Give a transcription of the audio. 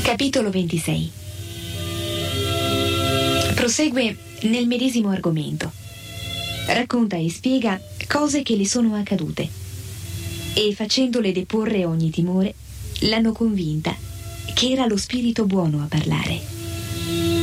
Capitolo 26. Prosegue nel medesimo argomento. Racconta e spiega cose che le sono accadute e, facendole deporre ogni timore, l'hanno convinta che era lo spirito buono a parlare.